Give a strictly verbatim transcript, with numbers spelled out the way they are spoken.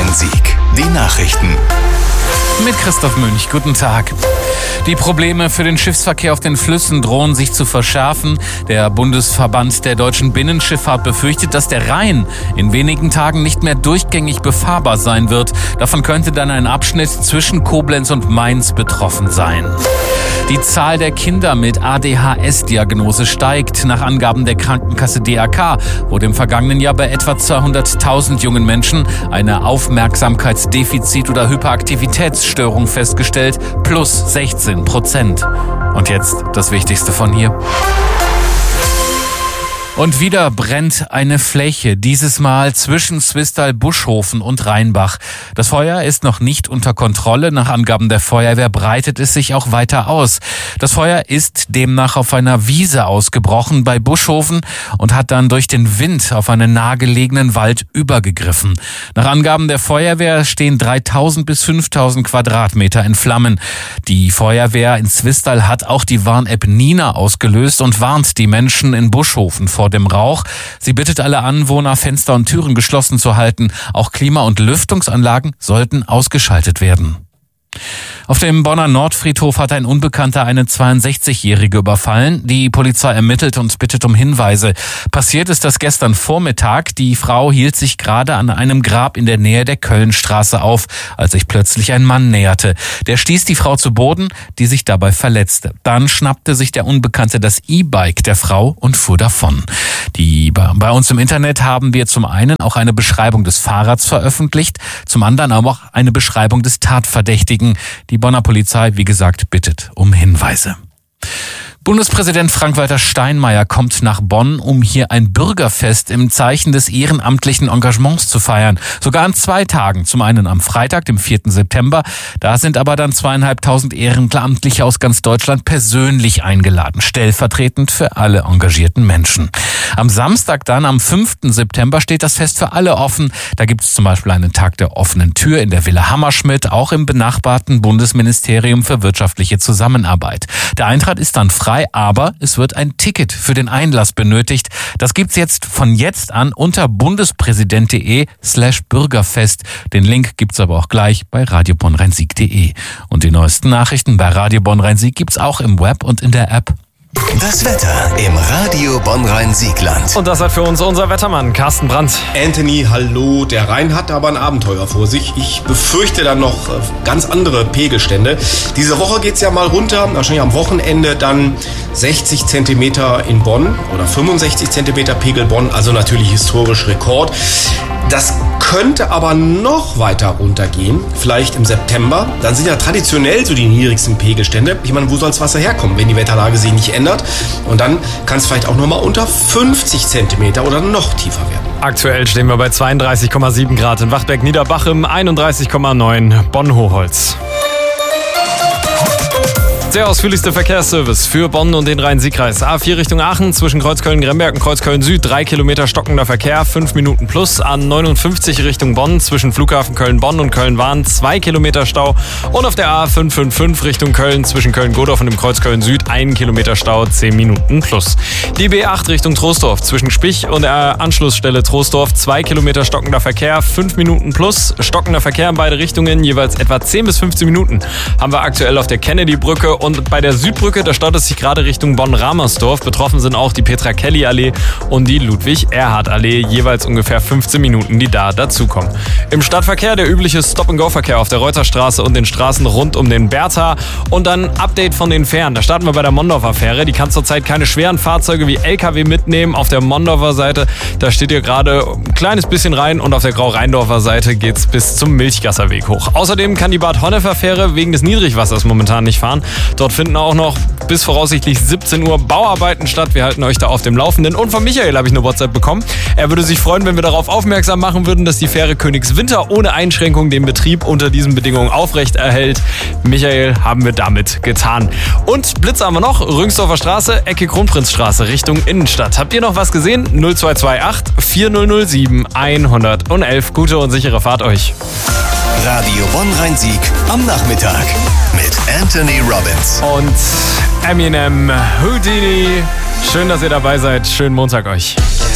Bonn-Rhein-Sieg. Die Nachrichten. Mit Christoph Münch, guten Tag. Die Probleme für den Schiffsverkehr auf den Flüssen drohen sich zu verschärfen. Der Bundesverband der deutschen Binnenschifffahrt befürchtet, dass der Rhein in wenigen Tagen nicht mehr durchgängig befahrbar sein wird. Davon könnte dann ein Abschnitt zwischen Koblenz und Mainz betroffen sein. Die Zahl der Kinder mit A D H S-Diagnose steigt. Nach Angaben der Krankenkasse D A K wurde im vergangenen Jahr bei etwa zweihunderttausend jungen Menschen eine Aufmerksamkeitsdefizit- oder Hyperaktivitätsstörung festgestellt, plus sechzehn Prozent. Und jetzt das Wichtigste von hier. Und wieder brennt eine Fläche, dieses Mal zwischen Zwistal-Buschhofen und Rheinbach. Das Feuer ist noch nicht unter Kontrolle. Nach Angaben der Feuerwehr breitet es sich auch weiter aus. Das Feuer ist demnach auf einer Wiese ausgebrochen bei Buschhofen und hat dann durch den Wind auf einen nahegelegenen Wald übergegriffen. Nach Angaben der Feuerwehr stehen dreitausend bis fünftausend Quadratmeter in Flammen. Die Feuerwehr in Zwistal hat auch die Warn-App Nina ausgelöst und warnt die Menschen in Buschhofen vor dem Rauch. Sie bittet alle Anwohner, Fenster und Türen geschlossen zu halten. Auch Klima- und Lüftungsanlagen sollten ausgeschaltet werden. Auf dem Bonner Nordfriedhof hat ein Unbekannter eine zweiundsechzigjährige überfallen. Die Polizei ermittelt und bittet um Hinweise. Passiert ist das gestern Vormittag. Die Frau hielt sich gerade an einem Grab in der Nähe der Kölnstraße auf, als sich plötzlich ein Mann näherte. Der stieß die Frau zu Boden, die sich dabei verletzte. Dann schnappte sich der Unbekannte das E-Bike der Frau und fuhr davon. Die, bei uns im Internet haben wir zum einen auch eine Beschreibung des Fahrrads veröffentlicht, zum anderen aber auch eine Beschreibung des Tatverdächtigen. Die Bonner Polizei, wie gesagt, bittet um Hinweise. Bundespräsident Frank-Walter Steinmeier kommt nach Bonn, um hier ein Bürgerfest im Zeichen des ehrenamtlichen Engagements zu feiern. Sogar an zwei Tagen. Zum einen am Freitag, dem vierten September. Da sind aber dann zweieinhalbtausend Ehrenamtliche aus ganz Deutschland persönlich eingeladen. Stellvertretend für alle engagierten Menschen. Am Samstag dann, am fünften September, steht das Fest für alle offen. Da gibt es zum Beispiel einen Tag der offenen Tür in der Villa Hammerschmidt, auch im benachbarten Bundesministerium für wirtschaftliche Zusammenarbeit. Der Eintritt ist dann frei, aber es wird ein Ticket für den Einlass benötigt. Das gibt's jetzt von jetzt an unter bundespräsident.de slash Bürgerfest. Den Link gibt's aber auch gleich bei radio bonn rhein sieg punkt de. Und die neuesten Nachrichten bei Radio Bonn-Rhein-Sieg gibt's auch im Web und in der App. Das Wetter im Radio Bonn-Rhein-Siegland. Und das hat für uns unser Wettermann Carsten Brandt. Anthony, hallo. Der Rhein hat aber ein Abenteuer vor sich. Ich befürchte dann noch ganz andere Pegelstände. Diese Woche geht's ja mal runter. Wahrscheinlich am Wochenende dann sechzig Zentimeter in Bonn oder fünfundsechzig Zentimeter Pegel Bonn. Also natürlich historisch Rekord. Das könnte aber noch weiter runtergehen, vielleicht im September. Dann sind ja traditionell so die niedrigsten Pegelstände. Ich meine, wo soll das Wasser herkommen, wenn die Wetterlage sich nicht ändert? Und dann kann es vielleicht auch nochmal unter fünfzig Zentimeter oder noch tiefer werden. Aktuell stehen wir bei zweiunddreißig Komma sieben Grad in Wachberg-Niederbachem, einunddreißig Komma neun Bonn-Hochholz. Der ausführlichste Verkehrsservice für Bonn und den Rhein-Sieg-Kreis. A vier Richtung Aachen zwischen Kreuzköln-Gremberg und Kreuzköln-Süd. Drei Kilometer stockender Verkehr, fünf Minuten plus. A neunundfünfzig Richtung Bonn zwischen Flughafen Köln-Bonn und Köln-Wahn. Zwei Kilometer Stau. Und auf der A fünf fünf fünf Richtung Köln zwischen Köln-Godorf und dem Kreuzköln-Süd. Ein Kilometer Stau, zehn Minuten plus. Die B acht Richtung Troisdorf zwischen Spich und der Anschlussstelle Troisdorf. Zwei Kilometer stockender Verkehr, fünf Minuten plus. Stockender Verkehr in beide Richtungen, jeweils etwa zehn bis fünfzehn Minuten. Haben wir aktuell auf der Kennedy-Brücke. Und bei der Südbrücke, da staut es sich gerade Richtung Bonn-Ramersdorf. Betroffen sind auch die Petra-Kelly-Allee und die Ludwig-Erhard-Allee. Jeweils ungefähr fünfzehn Minuten, die da dazukommen. Im Stadtverkehr der übliche Stop-and-Go-Verkehr auf der Reuterstraße und den Straßen rund um den Bertha. Und dann Update von den Fähren. Da starten wir bei der Mondorfer Fähre. Die kann zurzeit keine schweren Fahrzeuge wie L K W mitnehmen. Auf der Mondorfer Seite, da steht ihr gerade ein kleines bisschen rein. Und auf der Grau-Rheindorfer Seite geht's bis zum Milchgasserweg hoch. Außerdem kann die Bad Honnefer Fähre wegen des Niedrigwassers momentan nicht fahren. Dort finden auch noch bis voraussichtlich siebzehn Uhr Bauarbeiten statt. Wir halten euch da auf dem Laufenden. Und von Michael habe ich eine WhatsApp bekommen. Er würde sich freuen, wenn wir darauf aufmerksam machen würden, dass die Fähre Königswinter ohne Einschränkung den Betrieb unter diesen Bedingungen aufrecht erhält. Michael, haben wir damit getan. Und Blitz haben wir noch. Rüngsdorfer Straße, Ecke Kronprinzstraße, Richtung Innenstadt. Habt ihr noch was gesehen? null zwei zwei acht vier null null sieben hundertelf. Gute und sichere Fahrt euch. Radio Bonn-Rhein-Sieg am Nachmittag mit Anthony Robbins und Eminem, Houdini. Schön, dass ihr dabei seid. Schönen Montag euch.